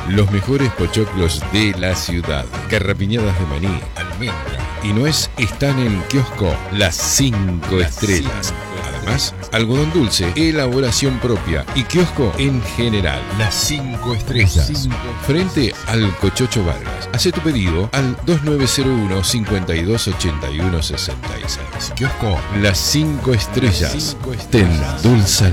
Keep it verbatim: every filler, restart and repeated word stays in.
Los mejores pochoclos de la ciudad. Garrapiñadas de maní, almendra y nuez están en Kiosco Las Cinco Estrellas. Además, algodón dulce, elaboración propia y kiosco en general. Las Cinco Estrellas. Cinco. Frente al Cochocho Vargas. Hacé tu pedido al dos nueve cero uno, cinco dos ocho uno, seis seis. Kiosco Las Cinco Estrellas. Te endulza